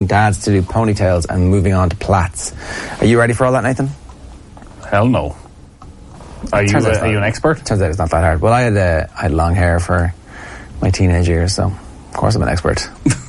dads to do ponytails and moving on to plaits. Are you ready for all that, Nathan? Hell no. Are you an expert? Turns out it's not that hard. Well, I had long hair for my teenage years, so of course I'm an expert.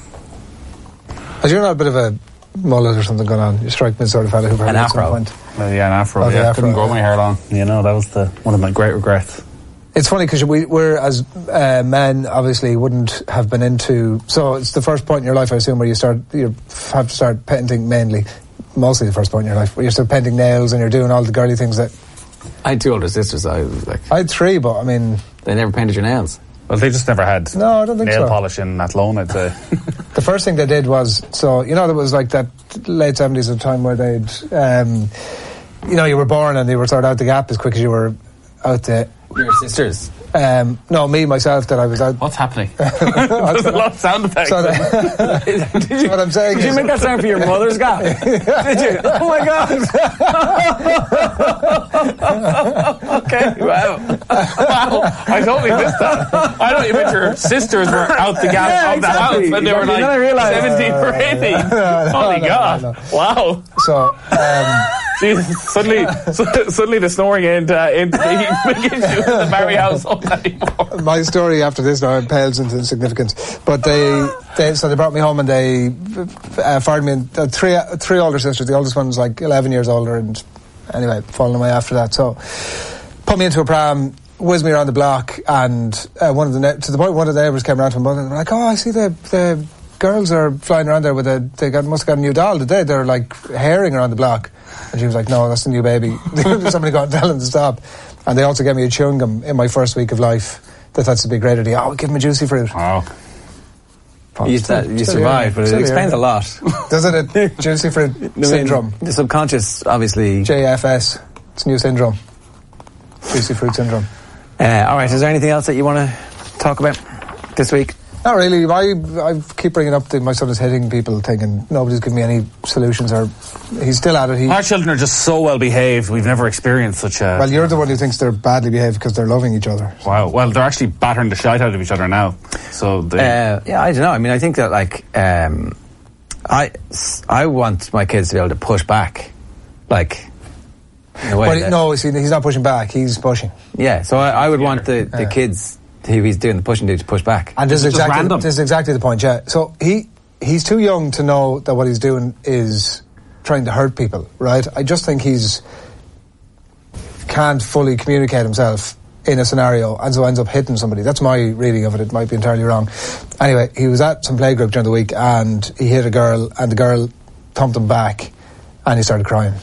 As you're not a bit of a mullet or something going on, you strike me as sort of fella who probably an at some afro. point. Yeah, an afro. I couldn't grow my hair long. You know, that was one of my great regrets. It's funny because we're as men obviously wouldn't have been into. So it's the first point in your life, I assume, where you have to start painting mainly. Mostly the first point in your life where you start painting nails and you're doing all the girly things that. I had 2 older sisters. I had 3, but I mean, they never painted your nails. Well, they just never had. No, I don't think nail so. polish in Athlone, I'd say. The first thing they did was, so you know, there was like that late 70s at a time where they'd, you were born and they were sort of out the gap as quick as you were out the. Your sisters? No, me, myself, that I was out. What's happening? There's a lot of sound effects. So what I'm saying did you make that sound for your mother's gap? Did you? Oh my God. Okay, wow. I totally missed that. I thought you meant your sisters were out the gap of the house when they were like 17 or 18. Holy God. No. Wow. So, Jesus, suddenly the snoring into the big issue in the Barry household anymore. My story after this now pales into insignificance. But they brought me home and they fired me in three older sisters. The oldest one was like 11 years older, and anyway, falling away after that. So put me into a pram, whizzed me around the block, and to the point one of the neighbours came around to my mother and they were like, "Oh, I see the girls are flying around there with must have got a new doll, did they? They're like herring around the block." And she was like, "No, that's the new baby." Somebody got to tell them to stop. And they also gave me a chewing gum in my first week of life. That's a big great idea. Oh, give them a juicy fruit. Wow. You survived, but it explains a lot. Doesn't it? Juicy fruit syndrome. The subconscious, obviously. JFS. It's a new syndrome. Juicy fruit syndrome. All right, is there anything else that you want to talk about this week? Not really. I keep bringing up my son is hitting people thing, and nobody's giving me any solutions, or he's still at it. Our children are just so well behaved. We've never experienced such a... Well, you're the one who thinks they're badly behaved because they're loving each other. Wow. Well, they're actually battering the shite out of each other now. So I don't know. I mean, I think that I want my kids to be able to push back, like. In a way no, see, he's not pushing back. He's pushing. Yeah. So I would want the kids who he's doing the pushing to push back. And this is exactly the point. Yeah. So he's too young to know that what he's doing is trying to hurt people, right? I just think he's can't fully communicate himself in a scenario and so ends up hitting somebody. That's my reading of it. It might be entirely wrong. Anyway, he was at some playgroup during the week and he hit a girl and the girl thumped him back and he started crying.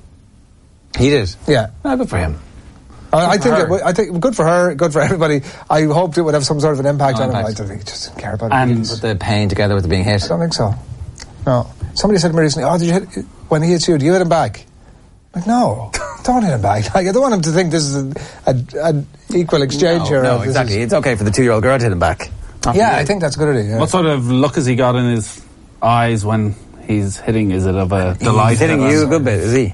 He did? Yeah. Oh, good for him. I think good for her, good for everybody. I hoped it would have some sort of an impact on him. I don't think he just didn't care about it. And with the pain together with the being hit? I don't think so. No. Somebody said to me recently, "Oh, did you hit, when he hits you, do you hit him back?" I'm like, no, don't hit him back. Like, I don't want him to think this is an equal exchange here. No, exactly. It's okay for the 2-year-old girl to hit him back. I think that's a good idea. Yeah. What sort of look has he got in his eyes when he's hitting? Is it of a delight? He's hitting you a good bit, is he?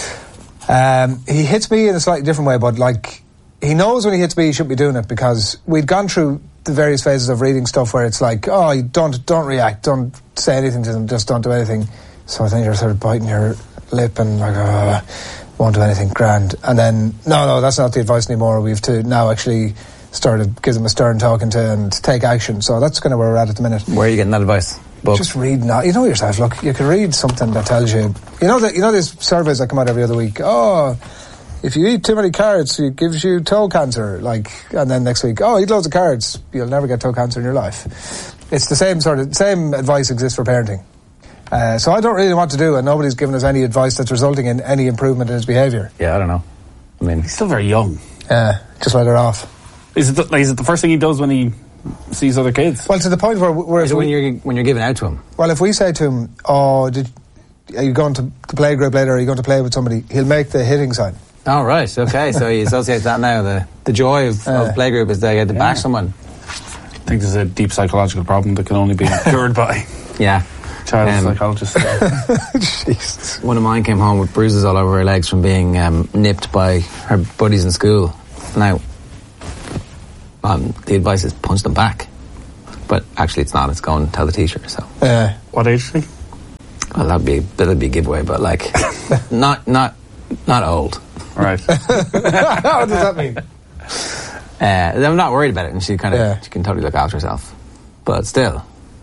He hits me in a slightly different way, but like he knows when he hits me he shouldn't be doing it, because we'd gone through the various phases of reading stuff where it's like, oh, don't react, don't say anything to them, just don't do anything. So I think you're sort of biting your lip and like, won't do anything, grand. And then no, that's not the advice anymore. We have to now actually start to give them a stern talking to and take action. So that's kind of where we're at the minute. Where are you getting that advice? Book. Just read now. You know yourself. Look, you can read something that tells you. You know these surveys that come out every other week. Oh, if you eat too many carrots, it gives you toe cancer. Like, and then next week, eat loads of carrots, you'll never get toe cancer in your life. It's the same advice exists for parenting. So I don't really know what to do, and nobody's given us any advice that's resulting in any improvement in his behaviour. Yeah, I don't know. I mean, he's still very young. Just let her off. Is it the first thing he does when he sees other kids? Well, to the point where when you're giving out to him. Well, if we say to him, are you going to the play group later, or are you going to play with somebody, he'll make the hitting sign. Oh, right, okay. So he associates that now. The joy of play group is they get to bash someone. I think there's a deep psychological problem that can only be cured by child psychologists. Jeez. One of mine came home with bruises all over her legs from being nipped by her buddies in school. Now, the advice is punch them back, but actually it's not. It's go and tell the teacher. So what age is he? Well, that'd be a giveaway, but like, not old. Right. What does that mean? I'm not worried about it, and she can totally look after herself. But still.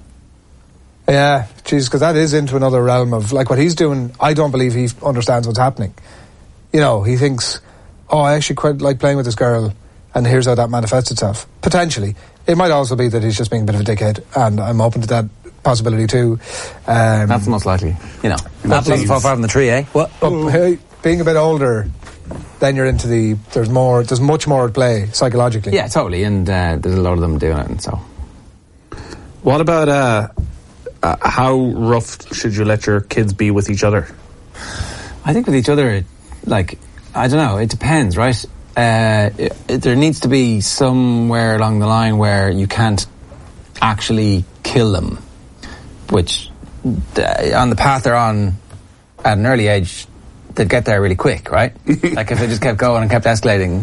Yeah, geez, because that is into another realm of, like, what he's doing. I don't believe he understands what's happening. You know, he thinks, oh, I actually quite like playing with this girl, and here's how that manifests itself. Potentially. It might also be that he's just being a bit of a dickhead, and I'm open to that possibility too. That's the most likely. You know, that doesn't fall far from the tree, eh? What? Being a bit older, then you're into there's much more at play psychologically. Yeah, totally, and there's a lot of them doing it, and so. What about how rough should you let your kids be with each other? I think with each other, like, I don't know, it depends, right? There needs to be somewhere along the line where you can't actually kill them, which on the path they're on at an early age, they'd get there really quick, right? Like if they just kept going and kept escalating,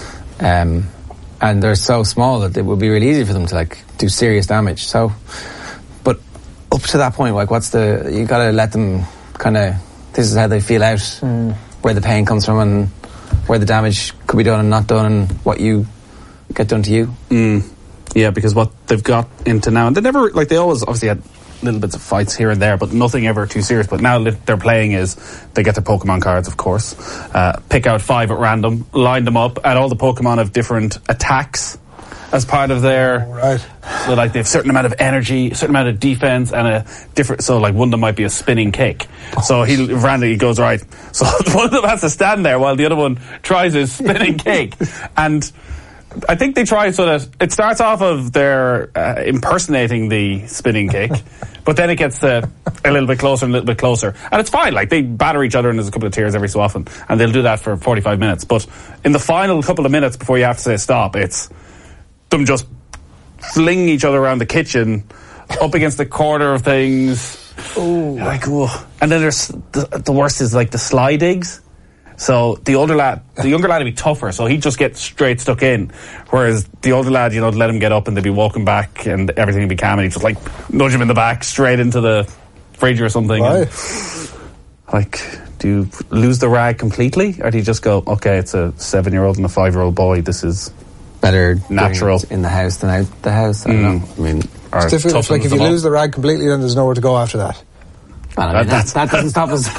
and they're so small that it would be really easy for them to like do serious damage. So, but up to that point, like you gotta let them kind of, this is how they feel out, where the pain comes from and where the damage could be done and not done and what you get done to you. Yeah, because what they've got into now, and they never, like, they always obviously had little bits of fights here and there, but nothing ever too serious. But now they're playing is they get their Pokemon cards, of course, pick out 5 at random, line them up, and all the Pokemon have different attacks as part of their... Right. So, like, they have a certain amount of energy, a certain amount of defense, and a different... So, like, one of them might be a spinning kick. So he randomly goes, right, so one of them has to stand there while the other one tries his spinning kick. And I think they try so that it starts off of their impersonating the spinning kick, but then it gets a little bit closer and a little bit closer. And it's fine, like, they batter each other and there's a couple of tears every so often, and they'll do that for 45 minutes. But in the final couple of minutes before you have to say stop, it's them just fling each other around the kitchen, up against the corner of things. Oh, like, oh. And then there's the worst is like the sly digs. So the younger lad would be tougher, so he'd just get straight stuck in. Whereas the older lad, you know, let him get up and they'd be walking back and everything would be calm, and he'd just like nudge him in the back straight into the fridge or something. Right. And, like, do you lose the rag completely, or do you just go, okay, it's a 7-year-old and a 5-year-old boy, this is better natural in the house than out the house? I don't know. I mean, it's difficult. It's like if you lose the rag completely, then there's nowhere to go after that. Well, that doesn't stop us.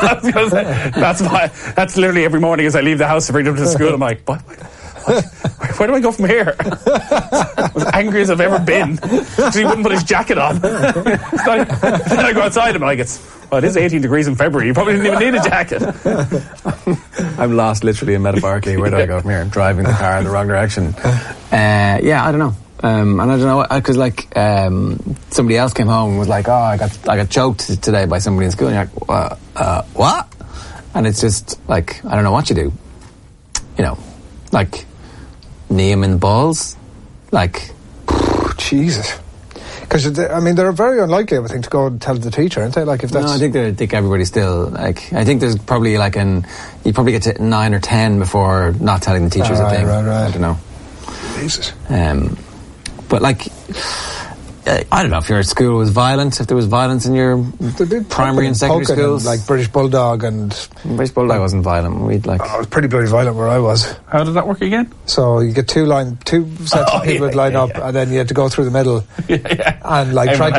That's literally every morning as I leave the house to bring them to school. I'm like, what? Where do I go from here? As angry as I've ever been because he wouldn't put his jacket on. Then I go outside and I'm like, it is 18 degrees in February. You probably didn't even need a jacket. I'm lost literally and metaphorically. Where do I go from here? I'm driving the car in the wrong direction. Yeah, I don't know. And I don't know, because like somebody else came home and was like, oh, I got choked today by somebody in school, and you're like, what? And it's just like, I don't know what you do, you know, like knee him in the balls, like Jesus. Because I mean, they're very unlikely, I would think, to go and tell the teacher, aren't they? Like, if that's... No, I think everybody's still like, I think there's probably like you probably get to 9 or 10 before not telling the teachers a thing. Right. I don't know. Jesus. But like, I don't know if your school was violent, if there was violence in your primary and secondary schools. Like British Bulldog and... British Bulldog wasn't violent. We'd like... Oh, it was pretty bloody violent where I was. How did that work again? So you get two sets of people would line up, and then you had to go through the middle. And like try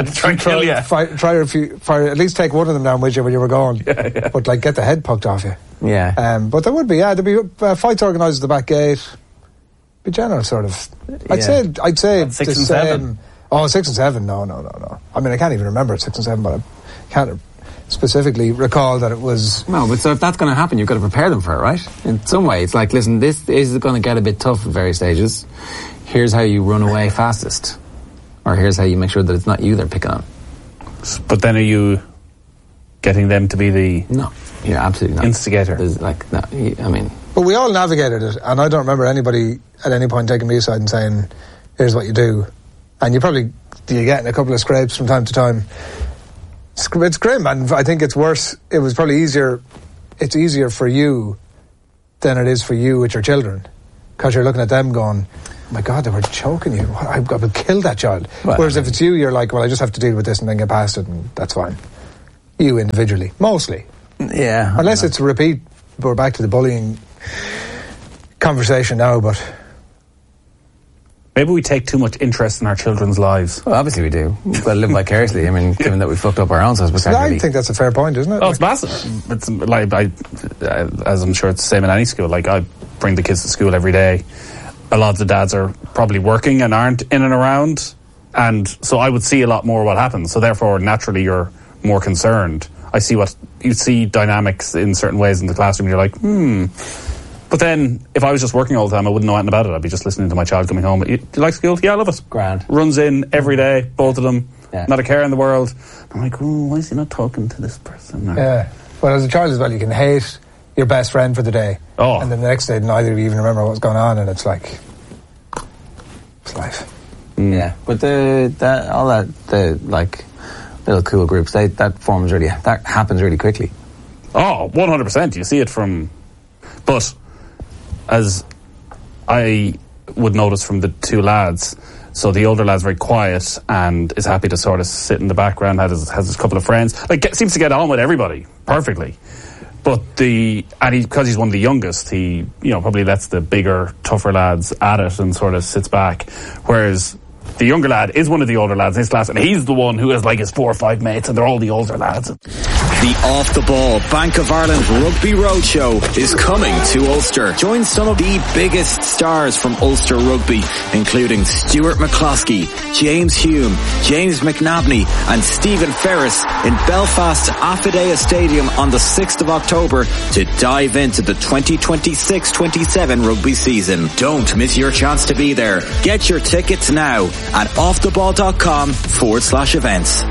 at least take one of them down with you when you were going. But like get the head poked off you. Yeah. But there would be, there'd be fights organised at the back gate. Be general, sort of. I'd say 6 and 7. Oh, 6 and 7. No. I mean, I can't even remember 6 and 7, but I can't specifically recall that it was. No, but so if that's going to happen, you've got to prepare them for it, right? In some way, it's like, listen, this is going to get a bit tough at various stages. Here's how you run away fastest, or here's how you make sure that it's not you they're picking on. But then, are you getting them to be the absolutely not instigator? Like, no, I mean. But we all navigated it, and I don't remember anybody at any point taking me aside and saying, here's what you do. And you get in a couple of scrapes from time to time. It's grim, and I think it's worse. It was probably easier. It's easier for you than it is for you with your children, because you're looking at them going, oh my God, they were choking you. I would kill that child. Well, whereas if it's you, you're like, well, I just have to deal with this and then get past it, and that's fine. you individually, mostly. Yeah. Unless it's a repeat, we're back to the bullying conversation now, but... Maybe we take too much interest in our children's lives. Well, obviously we do. We've got to live vicariously. I mean, given that we fucked up our own, so we can't I really... think that's a fair point, isn't it? Oh, it's massive. It's like, as I'm sure it's the same in any school, like I bring the kids to school every day. A lot of the dads are probably working and aren't in and around, and so I would see a lot more what happens. So therefore, naturally, you're more concerned. I see what you see dynamics in certain ways in the classroom. You're like, But then, if I was just working all the time, I wouldn't know anything about it. I'd be just listening to my child coming home. Do you like school? Yeah, I love it. Grand. Runs in every day, both of them. Yeah. Not a care in the world. I'm like, why is he not talking to this person? Or, Yeah. Well, as a child as well, you can hate your best friend for the day. Oh. And then the next day, neither of you even remember what's going on, and it's like... It's life. Yeah, but the little cool groups, that happens really quickly. Oh, 100%. You see it from... But, as I would notice from the two lads, so the older lad's very quiet and is happy to sort of sit in the background, has his couple of friends, seems to get on with everybody perfectly. But because he's one of the youngest, he probably lets the bigger, tougher lads at it and sort of sits back. Whereas the younger lad is one of the older lads in his class, and he's the one who has like his 4 or 5 mates, and they're all the older lads. The Off the Ball Bank of Ireland Rugby Roadshow is coming to Ulster. Join some of the biggest stars from Ulster Rugby, including Stuart McCloskey, James Hume, James McNabney and Stephen Ferris in Belfast's Affidea Stadium on the 6th of October to dive into the 2026-27 rugby season. Don't miss your chance to be there. Get your tickets now at offtheball.com/events.